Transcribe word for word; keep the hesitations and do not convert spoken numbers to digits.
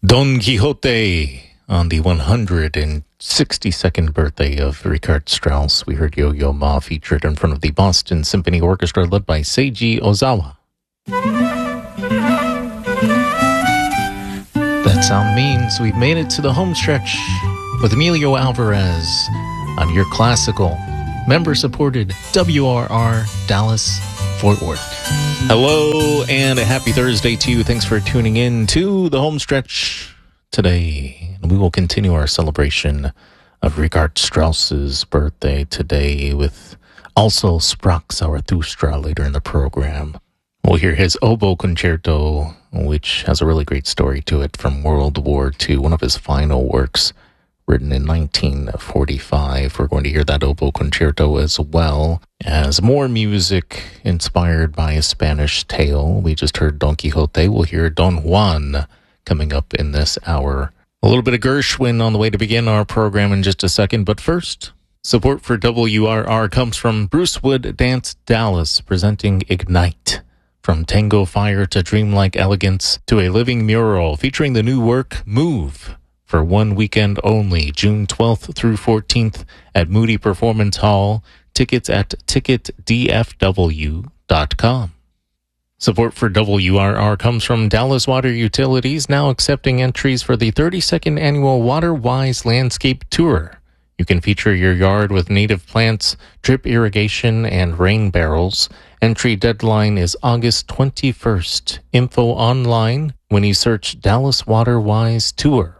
Don Quixote on the one hundred sixty-second birthday of Richard Strauss. We heard Yo-Yo Ma featured in front of the Boston Symphony Orchestra led by Seiji Ozawa. That sound means we've made it to the home stretch with Emilio Alvarez on your classical, member-supported W R R Dallas Fort Worth. Hello and a happy Thursday to you. Thanks for tuning in to the home stretch today. We will continue our celebration of Richard Strauss's birthday today with also Sprach Zarathustra later in the program. We'll hear his oboe concerto, which has a really great story to it from World War Two, one of his final works written in nineteen forty-five. We're going to hear that oboe concerto as well as more music inspired by a Spanish tale. We just heard Don Quixote. We'll hear Don Juan coming up in this hour. A little bit of Gershwin on the way to begin our program in just a second, but first, support for W R R comes from Bruce Wood Dance Dallas, presenting Ignite. From tango fire to dreamlike elegance to a living mural featuring the new work Move for one weekend only, June twelfth through fourteenth at Moody Performance Hall. Tickets at ticket d f w dot com. Support for W R R comes from Dallas Water Utilities, now accepting entries for the thirty-second annual WaterWise Landscape Tour. You can feature your yard with native plants, drip irrigation, and rain barrels. Entry deadline is August twenty-first. Info online when you search Dallas WaterWise Tour.